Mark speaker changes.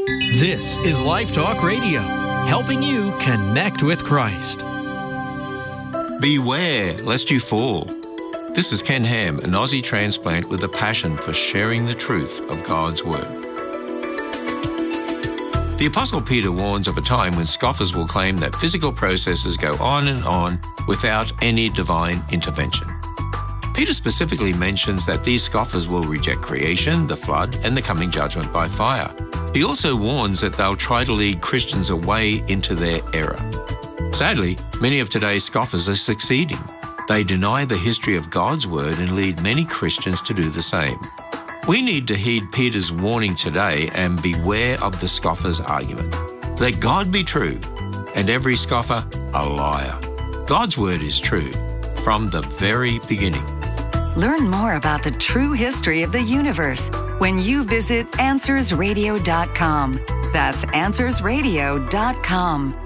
Speaker 1: This is Life Talk Radio, helping you connect with Christ.
Speaker 2: Beware lest you fall. This is Ken Ham, an Aussie transplant with a passion for sharing the truth of God's Word. The Apostle Peter warns of a time when scoffers will claim that physical processes go on and on without any divine intervention. Peter specifically mentions that these scoffers will reject creation, the flood, and the coming judgment by fire. He also warns that they'll try to lead Christians away into their error. Sadly, many of today's scoffers are succeeding. They deny the history of God's Word and lead many Christians to do the same. We need to heed Peter's warning today and beware of the scoffer's argument. Let God be true and every scoffer a liar. God's Word is true from the very beginning.
Speaker 3: Learn more about the true history of the universe when you visit AnswersRadio.com. That's AnswersRadio.com.